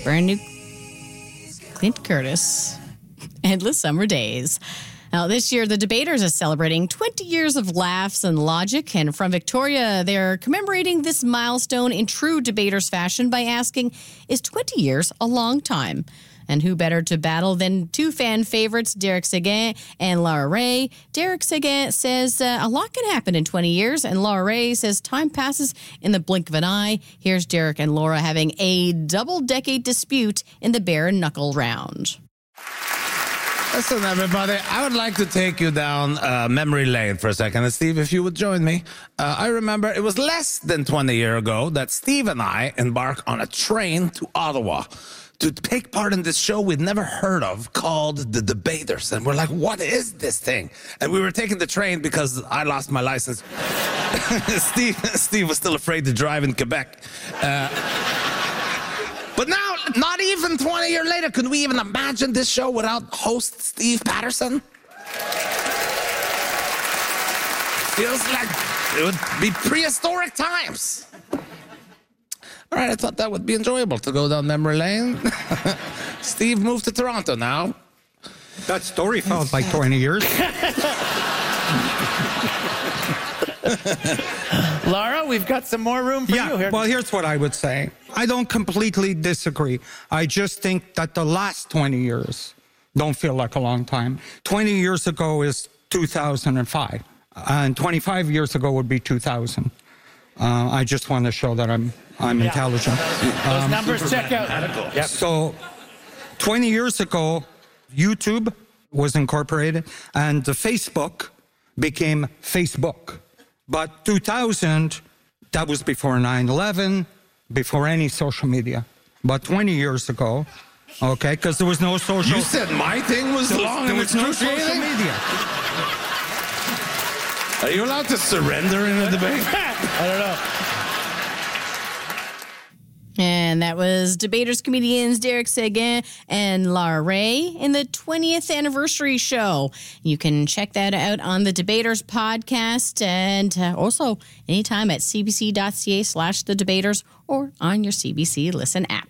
brand new Clint Curtis, Endless Summer Days. Now, this year, the Debaters are celebrating 20 years of laughs and logic. And from Victoria, they're commemorating this milestone in true Debaters fashion by asking, is 20 years a long time? And who better to battle than two fan favorites, Derek Seguin and Laura Ray. Derek Seguin says a lot can happen in 20 years, and Laura Ray says time passes in the blink of an eye. Here's Derek and Laura having a double-decade dispute in the bare knuckle round. Listen, everybody, I would like to take you down memory lane for a second. And Steve, if you would join me. I remember it was less than 20 years ago that Steve and I embarked on a train to Ottawa to take part in this show we'd never heard of called The Debaters. And we're like, what is this thing? And we were taking the train because I lost my license. Steve was still afraid to drive in Quebec. But now, not even 20 years later, could we even imagine this show without host Steve Patterson? Feels like it would be prehistoric times. All right, I thought that would be enjoyable to go down memory lane. Steve moved to Toronto now. That story felt like 20 years. Laura, we've got some more room for you here. Well, here's what I would say. I don't completely disagree. I just think that the last 20 years don't feel like a long time. 20 years ago is 2005, and 25 years ago would be 2000. I just want to show that I'm intelligent. Those numbers check out. Yep. So 20 years ago, YouTube was incorporated, and the Facebook became Facebook. But 2000, that was before 9/11, before any social media. But 20 years ago, okay, because there was no social... You said my thing was long and was no social media. Are you allowed to surrender in a debate? I don't know. And that was Debaters comedians Derek Seguin and Laura Ray in the 20th anniversary show. You can check that out on the Debaters podcast and also anytime at cbc.ca/The Debaters or on your CBC Listen app.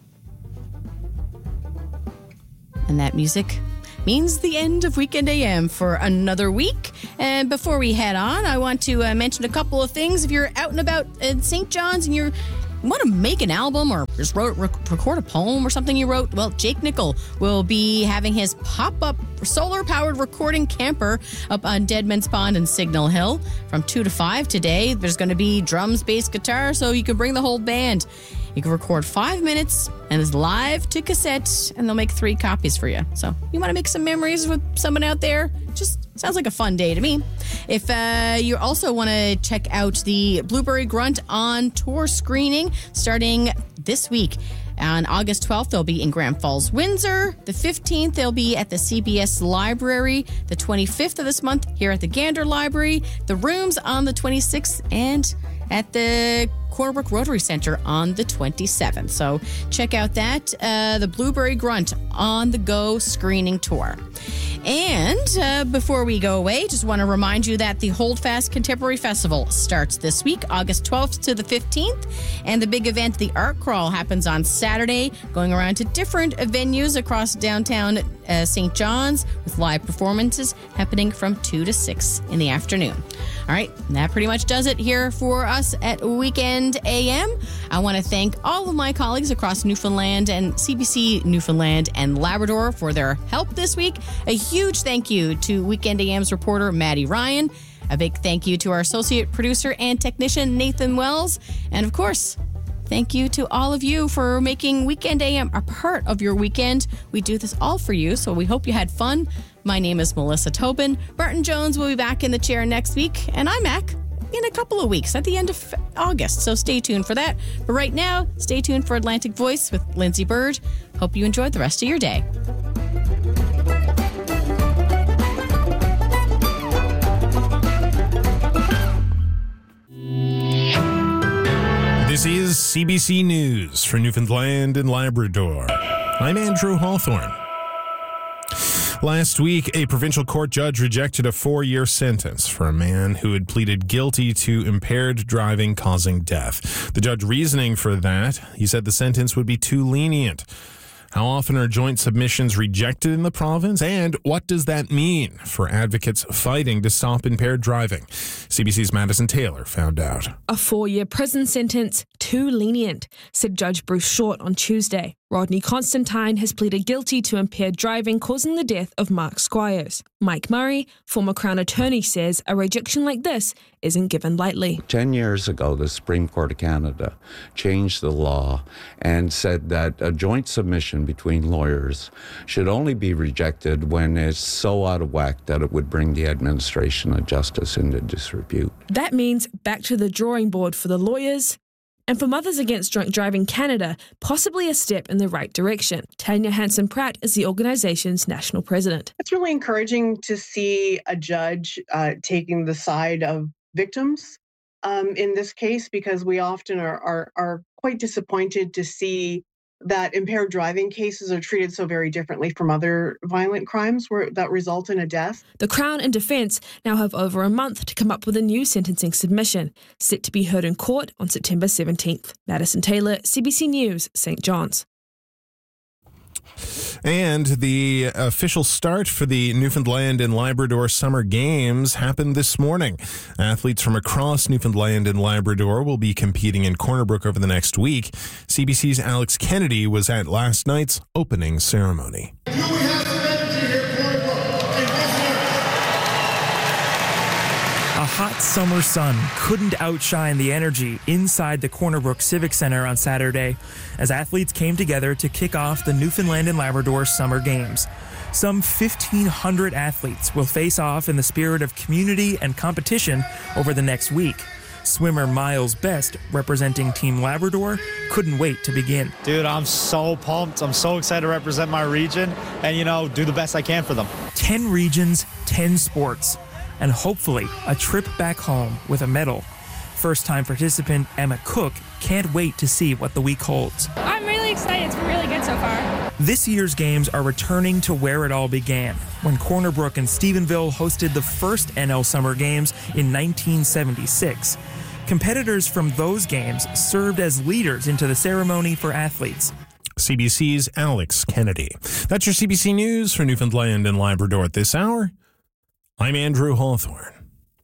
And that music means the end of Weekend AM for another week. And before we head on, I want to mention a couple of things. If you're out and about in St. John's and you want to make an album or just record a poem or something you wrote, well, Jake Nickel will be having his pop-up solar-powered recording camper up on Deadman's Pond and Signal Hill from 2 to 5 today. There's going to be drums, bass, guitar, so you can bring the whole band. You can record 5 minutes and it's live to cassette, and they'll make 3 copies for you. So you want to make some memories with someone out there? Just sounds like a fun day to me. If you also want to check out the Blueberry Grunt on tour screening starting this week. On August 12th, they'll be in Grand Falls, Windsor. The 15th, they'll be at the CBS Library. The 25th of this month, here at the Gander Library. The Rooms on the 26th, and at the Cornerbrook Rotary Center on the 27th. So check out that, the Blueberry Grunt on the Go screening tour. And before we go away, just want to remind you that the Holdfast Contemporary Festival starts this week, August 12th to the 15th. And the big event, the Art Crawl, happens on Saturday, going around to different venues across downtown St. John's with live performances happening from 2 to 6 in the afternoon. All right, that pretty much does it here for us at Weekend AM. I want to thank all of my colleagues across Newfoundland and CBC Newfoundland and Labrador for their help this week. A huge thank you to Weekend AM's reporter, Maddie Ryan. A big thank you to our associate producer and technician, Nathan Wells. And of course, thank you to all of you for making Weekend AM a part of your weekend. We do this all for you, so we hope you had fun. My name is Melissa Tobin. Martin Jones will be back in the chair next week, and I'm back in a couple of weeks at the end of August, so stay tuned for that. But right now, stay tuned for Atlantic Voice with Lindsay Bird. Hope you enjoyed the rest of your day. This is CBC News for Newfoundland and Labrador. I'm Andrew Hawthorne. Last week, a provincial court judge rejected a 4-year sentence for a man who had pleaded guilty to impaired driving causing death. The judge reasoning for that, he said the sentence would be too lenient. How often are joint submissions rejected in the province, and what does that mean for advocates fighting to stop impaired driving? CBC's Madison Taylor found out. A 4-year prison sentence, too lenient, said Judge Bruce Short on Tuesday. Rodney Constantine has pleaded guilty to impaired driving causing the death of Mark Squires. Mike Murray, former Crown attorney, says a rejection like this isn't given lightly. 10 years ago, the Supreme Court of Canada changed the law and said that a joint submission between lawyers should only be rejected when it's so out of whack that it would bring the administration of justice into disrepute. That means back to the drawing board for the lawyers. And for Mothers Against Drunk Driving Canada, possibly a step in the right direction. Tanya Hanson-Pratt is the organisation's national president. It's really encouraging to see a judge taking the side of victims in this case, because we often are quite disappointed to see that impaired driving cases are treated so very differently from other violent crimes that result in a death. The Crown and Defence now have over a month to come up with a new sentencing submission, set to be heard in court on September 17th. Madison Taylor, CBC News, St. John's. And the official start for the Newfoundland and Labrador Summer Games happened this morning. Athletes from across Newfoundland and Labrador will be competing in Corner Brook over the next week. CBC's Alex Kennedy was at last night's opening ceremony. A hot summer sun couldn't outshine the energy inside the Corner Brook Civic Centre on Saturday as athletes came together to kick off the Newfoundland and Labrador Summer Games. Some 1,500 athletes will face off in the spirit of community and competition over the next week. Swimmer Miles Best, representing Team Labrador, couldn't wait to begin. Dude, I'm so pumped. I'm so excited to represent my region and, do the best I can for them. 10 regions, 10 sports, and hopefully a trip back home with a medal. First-time participant Emma Cook can't wait to see what the week holds. I'm really excited. It's been really good so far. This year's games are returning to where it all began, when Corner Brook and Stephenville hosted the first NL Summer Games in 1976. Competitors from those games served as leaders into the ceremony for athletes. CBC's Alex Kennedy. That's your CBC News for Newfoundland and Labrador at this hour. I'm Andrew Hawthorne.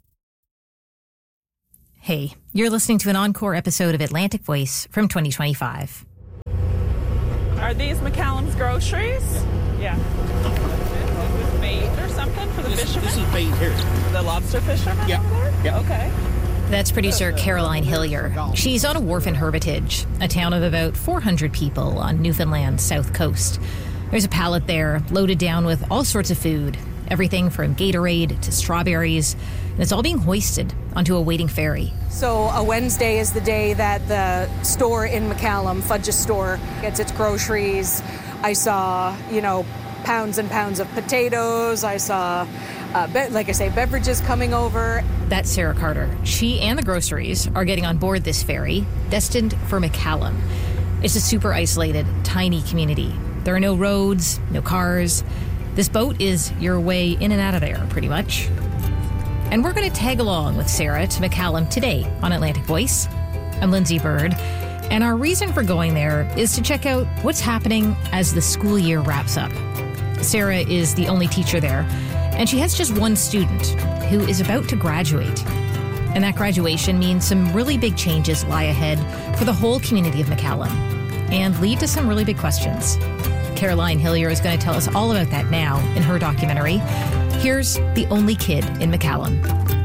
Hey, you're listening to an encore episode of Atlantic Voice from 2025. Are these McCallum's groceries? Yeah. Is this bait or something for the fishermen? This is bait here. The lobster fishermen over there? Yeah. Okay. That's producer Caroline Hillier. She's on a wharf in Hermitage, a town of about 400 people on Newfoundland's south coast. There's a pallet there loaded down with all sorts of food, everything from Gatorade to strawberries, and it's all being hoisted onto a waiting ferry. So a Wednesday is the day that the store in McCallum, Fudge's store, gets its groceries. I saw, pounds and pounds of potatoes. I saw, beverages coming over. That's Sarah Carter. She and the groceries are getting on board this ferry, destined for McCallum. It's a super isolated, tiny community. There are no roads, no cars. This boat is your way in and out of there, pretty much. And we're going to tag along with Sarah to McCallum today on Atlantic Voice. I'm Lindsay Bird, and our reason for going there is to check out what's happening as the school year wraps up. Sarah is the only teacher there, and she has just one student who is about to graduate. And that graduation means some really big changes lie ahead for the whole community of McCallum and lead to some really big questions. Caroline Hillier is going to tell us all about that now in her documentary. Here's The Only Kid in McCallum.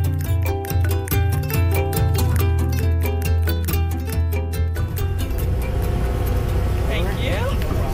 Thank you.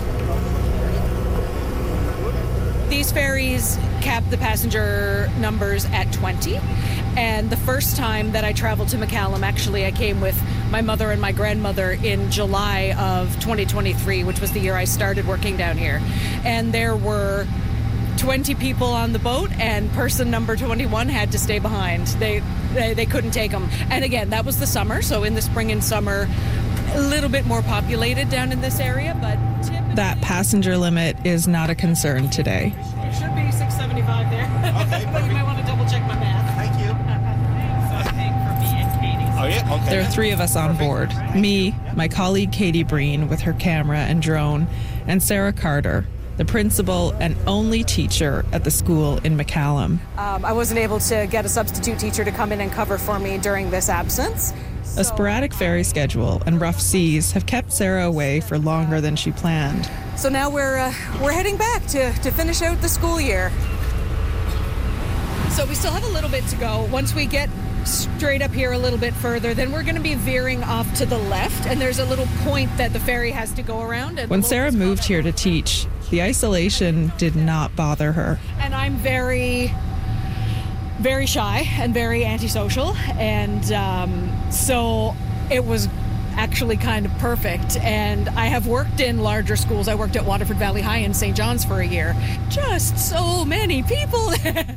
These ferries cap the passenger numbers at 20. And the first time that I traveled to McCallum, actually, I came with my mother and my grandmother in July of 2023, which was the year I started working down here. And there were 20 people on the boat, and person number 21 had to stay behind. They couldn't take them. And again, that was the summer. So in the spring and summer, a little bit more populated down in this area, but that passenger limit is not a concern today. It should be $6.75 there. Okay, But you might want to double check my math. Thank you. So paying for me and Katie. Oh, yeah? Okay. There are 3 of us on board. Me, my colleague Katie Breen with her camera and drone, and Sarah Carter, the principal and only teacher at the school in McCallum. I wasn't able to get a substitute teacher to come in and cover for me during this absence. A sporadic ferry schedule and rough seas have kept Sarah away for longer than she planned. So now we're heading back to finish out the school year. So we still have a little bit to go. Once we get straight up here a little bit further, then we're going to be veering off to the left, and there's a little point that the ferry has to go around. And when Sarah moved here to teach, the isolation did not bother her. And I'm very, very shy and very antisocial, and so it was actually kind of perfect. And I have worked in larger schools. I worked at Waterford Valley High in St. John's for a year. Just so many people.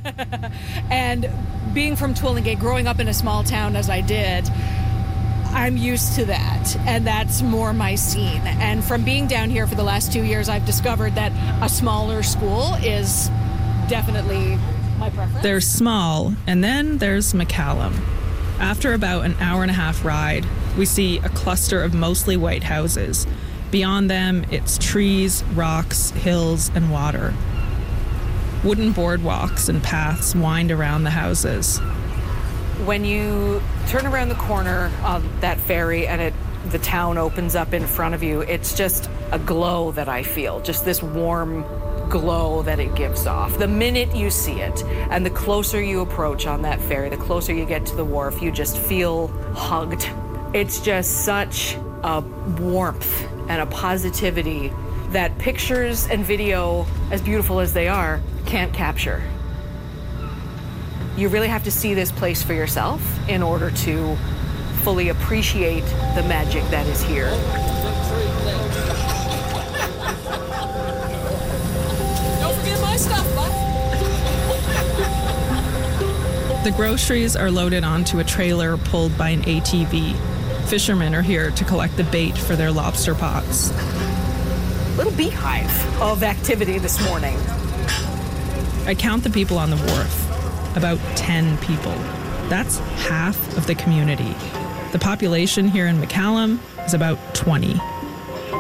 And being from Twillingate, growing up in a small town as I did, I'm used to that, and that's more my scene. And from being down here for the last 2 years, I've discovered that a smaller school is definitely my preference. There's small, and then there's McCallum. After about an hour-and-a-half ride, we see a cluster of mostly white houses. Beyond them, it's trees, rocks, hills, and water. Wooden boardwalks and paths wind around the houses. When you turn around the corner of that ferry and the town opens up in front of you, it's just a glow that I feel, just this warm glow that it gives off. The minute you see it, and the closer you approach on that ferry, the closer you get to the wharf, you just feel hugged. It's just such a warmth and a positivity that pictures and video, as beautiful as they are, can't capture. You really have to see this place for yourself in order to fully appreciate the magic that is here. Don't forget my stuff, bud. The groceries are loaded onto a trailer pulled by an ATV. Fishermen are here to collect the bait for their lobster pots. Little beehive of activity this morning. I count the people on the wharf. About 10 people. That's half of the community. The population here in McCallum is about 20.